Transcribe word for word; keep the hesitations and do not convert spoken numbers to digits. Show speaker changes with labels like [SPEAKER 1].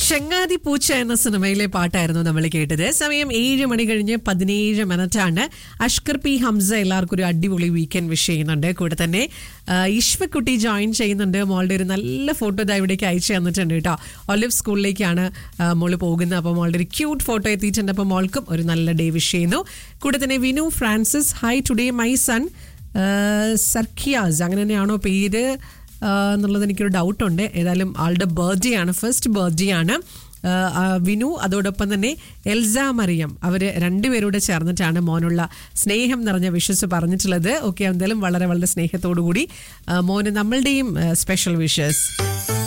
[SPEAKER 1] ചങ്ങാതി പൂച്ച എന്ന സിനിമയിലെ പാട്ടായിരുന്നു നമ്മൾ കേട്ടത്. സമയം ഏഴ് മണി കഴിഞ്ഞ് പതിനേഴ് മിനിറ്റാണ്. അഷ്കർ പി ഹംസ എല്ലാവർക്കും ഒരു അടിപൊളി വീക്കെൻഡ് വിഷ് ചെയ്യുന്നുണ്ട്. കൂടെ തന്നെ ഈശ്വക്കുട്ടി ജോയിൻ ചെയ്യുന്നുണ്ട്. മോളുടെ ഒരു നല്ല ഫോട്ടോ ഇതാ ഇവിടേക്ക് അയച്ചു തന്നിട്ടുണ്ട് കേട്ടോ. ഒലിവ് സ്കൂളിലേക്കാണ് മോള് പോകുന്നത്. അപ്പോൾ മോളുടെ ഒരു ക്യൂട്ട് ഫോട്ടോ എത്തിയിട്ടുണ്ട്. അപ്പോൾ മോൾക്കും ഒരു നല്ല ഡേ വിഷ് ചെയ്യുന്നു. കൂടെ തന്നെ Vinu Francis, high today my son സർക്കിയാസ്, അങ്ങനെ തന്നെയാണോ പേര് എന്നുള്ളത് എനിക്കൊരു ഡൗട്ടുണ്ട്. ഏതായാലും ആളുടെ ബർത്ത്ഡേ ആണ്, ഫസ്റ്റ് ബർത്ത്ഡേ ആണ് വിനു. അതോടൊപ്പം തന്നെ എൽസ മറിയം, അവർ രണ്ടുപേരൂടെ ചേർന്നിട്ടാണ് മോനുള്ള സ്നേഹം നിറഞ്ഞ വിഷസ് പറഞ്ഞിട്ടുള്ളത്. ഓക്കെ, എന്തായാലും വളരെ വളരെ സ്നേഹത്തോടു കൂടി മോന് നമ്മളുടെയും സ്പെഷ്യൽ വിഷസ്.